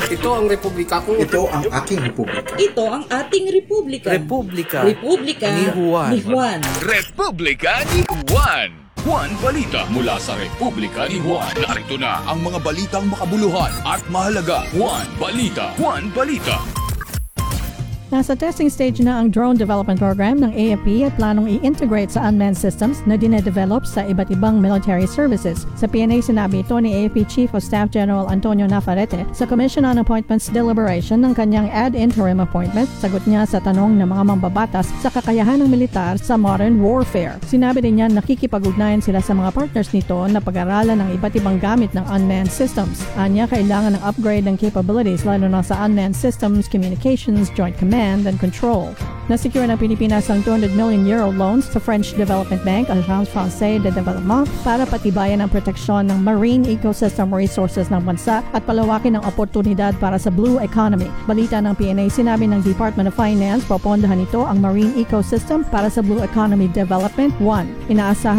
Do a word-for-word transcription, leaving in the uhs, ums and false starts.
Ito ang republika ko. Ito ang aking republika. Ito ang ating republika. Republika, Republika ni Juan. Ni Juan. Republika ni Juan. Juan Balita mula sa Republika ni Juan. Narito na ang mga balitang makabuluhan at mahalaga. Juan Balita. Juan Balita. Nasa testing stage na ang drone development program ng A F P at planong i-integrate sa unmanned systems na dinedevelop sa iba't ibang military services. Sa P N A sinabi ito ni A F P Chief of Staff General Antonio Navarrete sa Commission on Appointments deliberation ng kanyang ad interim appointment. Sagot niya sa tanong ng mga mambabatas sa kakayahan ng militar sa modern warfare. Sinabi din niya nakikipag-ugnayan sila sa mga partners nito na pag-aralan ng iba't ibang gamit ng unmanned systems. Anya, kailangan ng upgrade ng capabilities lalo na sa unmanned systems, communications, joint command, and control. Nasecure ng Pilipinas ang two hundred million euro loans sa French Development Bank, Agence Française de Développement, para patibayan ang proteksyon ng marine ecosystem resources ng bansa at palawakin ang oportunidad para sa blue economy. Balita ng P N A, sinabi ng Department of Finance, popondahan ito ang marine ecosystem para sa blue economy development. one. Inaasahan